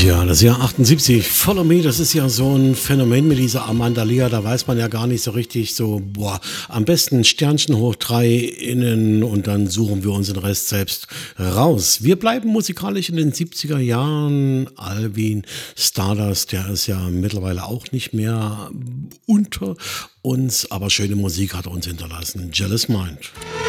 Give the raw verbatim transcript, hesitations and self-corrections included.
Ja, das Jahr achtundsiebzig, Follow Me, das ist ja so ein Phänomen mit dieser Amanda Lear, da weiß man ja gar nicht so richtig so, boah, am besten Sternchen hoch drei innen und dann suchen wir uns den Rest selbst raus. Wir bleiben musikalisch in den siebziger Jahren. Alvin Stardust, der ist ja mittlerweile auch nicht mehr unter uns, aber schöne Musik hat er uns hinterlassen. Jealous Mind.